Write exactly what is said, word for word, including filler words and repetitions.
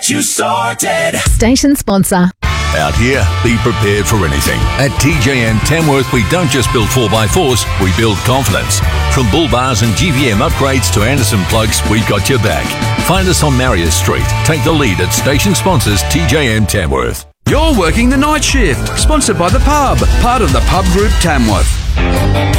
get you sorted. Station sponsor. Out here, be prepared for anything. At T J M Tamworth, we don't just build four by fours, we build confidence. From bull bars and G V M upgrades to Anderson plugs, we've got your back. Find us on Marius Street. Take the lead at station sponsors T J M Tamworth. You're working the night shift. Sponsored by The Pub, part of the Pub Group Tamworth.